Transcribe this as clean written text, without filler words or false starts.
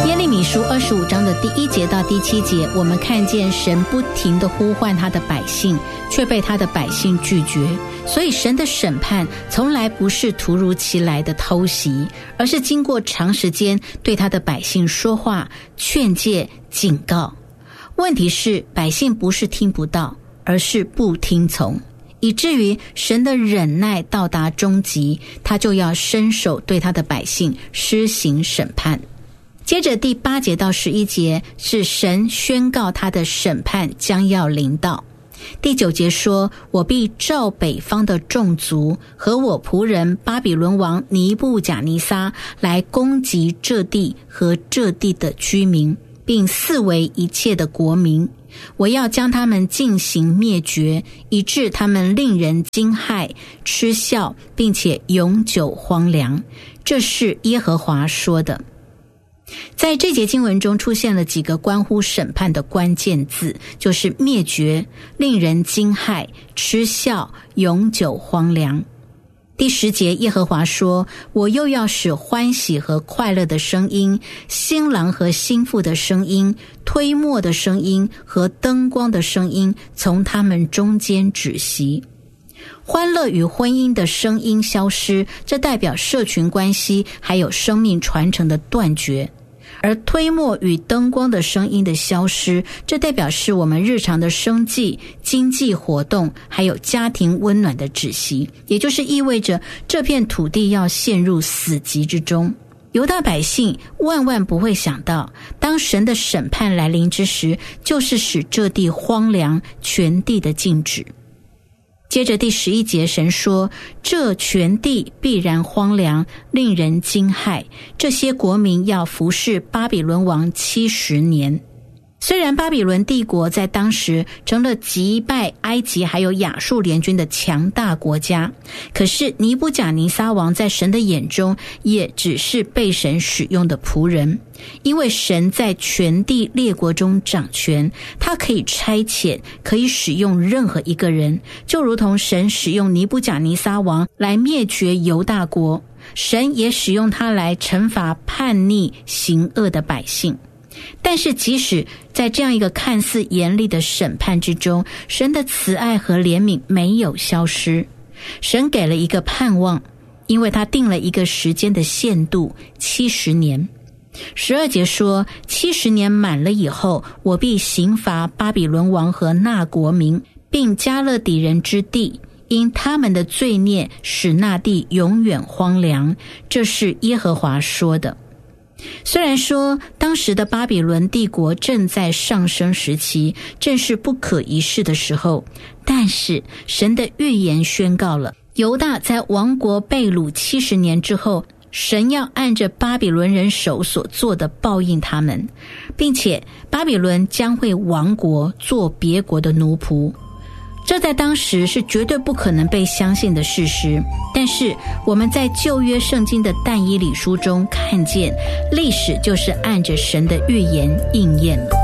耶利米书25章的第1节到第7节，我们看见神不停地呼唤他的百姓，却被他的百姓拒绝。所以神的审判从来不是突如其来的偷袭，而是经过长时间对他的百姓说话、劝诫、警告。问题是百姓不是听不到，而是不听从，以至于神的忍耐到达终极，他就要伸手对他的百姓施行审判。接着第8节到11节是神宣告他的审判将要临到。第9节说，我必召北方的众族和我仆人巴比伦王尼布甲尼撒来攻击这地和这地的居民，并四围一切的国民。我要将他们进行灭绝，以致他们令人惊骇、嗤笑，并且永久荒凉。这是耶和华说的。在这节经文中出现了几个关乎审判的关键字，就是灭绝、令人惊骇、嗤笑、永久荒凉。第10节，耶和华说，我又要使欢喜和快乐的声音、新郎和新妇的声音、推磨的声音和灯光的声音从他们中间止息。欢乐与婚姻的声音消失，这代表社群关系还有生命传承的断绝。而推磨与灯光的声音的消失，这代表是我们日常的生计、经济活动还有家庭温暖的止息，也就是意味着这片土地要陷入死寂之中。犹大百姓万万不会想到，当神的审判来临之时，就是使这地荒凉，全地的静止。接着第11节，神说，这全地必然荒凉，令人惊骇，这些国民要服侍巴比伦王70年。虽然巴比伦帝国在当时成了击败埃及还有亚述联军的强大国家，可是尼布甲尼撒王在神的眼中也只是被神使用的仆人。因为神在全地列国中掌权，他可以差遣，可以使用任何一个人，就如同神使用尼布甲尼撒王来灭绝犹大国，神也使用他来惩罚叛逆行恶的百姓。但是即使在这样一个看似严厉的审判之中，神的慈爱和怜悯没有消失。神给了一个盼望，因为他定了一个时间的限度，70年。12节说，70年满了以后，我必刑罚巴比伦王和那国民，并加勒底人之地，因他们的罪孽使那地永远荒凉。这是耶和华说的。虽然说当时的巴比伦帝国正在上升时期，正是不可一世的时候，但是神的预言宣告了，犹大在亡国被掳70年之后，神要按着巴比伦人手所做的报应他们，并且巴比伦将会亡国，做别国的奴仆。这在当时是绝对不可能被相信的事实，但是我们在旧约圣经的但以理书中看见，历史就是按着神的预言应验了。